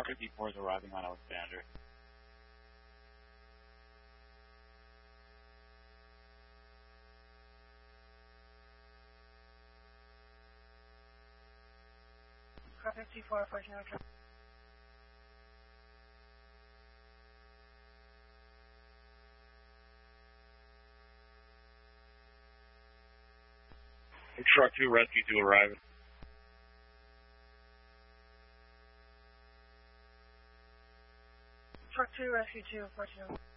Truck 54 is arriving on Alexander. Truck 54, approaching our truck. Truck 2, Rescue 2 arriving. Truck 2, Rescue 2, approaching.